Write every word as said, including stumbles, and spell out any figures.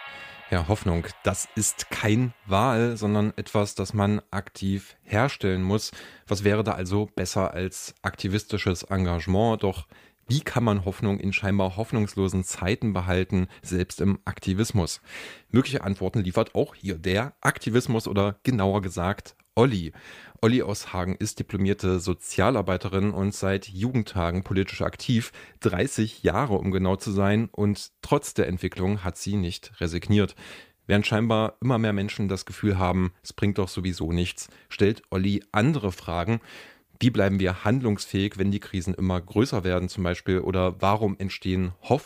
Ja, Hoffnung, das ist kein Wahl, sondern etwas, das man aktiv herstellen muss. Was wäre da also besser als aktivistisches Engagement? Doch wie kann man Hoffnung in scheinbar hoffnungslosen Zeiten behalten, selbst im Aktivismus? Mögliche Antworten liefert auch hier der Aktivismus oder genauer gesagt Olli. Olli aus Hagen ist diplomierte Sozialarbeiterin und seit Jugendtagen politisch aktiv, dreißig Jahre um genau zu sein, und trotz der Entwicklung hat sie nicht resigniert. Während scheinbar immer mehr Menschen das Gefühl haben, es bringt doch sowieso nichts, stellt Olli andere Fragen. Wie bleiben wir handlungsfähig, wenn die Krisen immer größer werden zum Beispiel? Oder warum entstehen